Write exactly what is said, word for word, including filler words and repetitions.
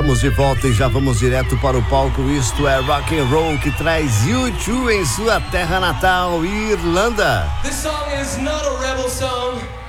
Estamos de volta e já vamos direto para o palco. Isto é rock and roll que traz U dois em sua terra natal, Irlanda. This song is not a rebel song.